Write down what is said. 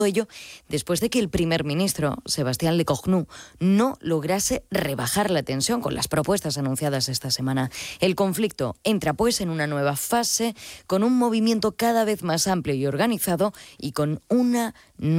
ello después de que el primer ministro, Sébastien Lecornu, no lograse rebajar la tensión con las propuestas anunciadas esta semana. El conflicto entra pues en una nueva fase, con un movimiento cada vez más amplio y organizado y con una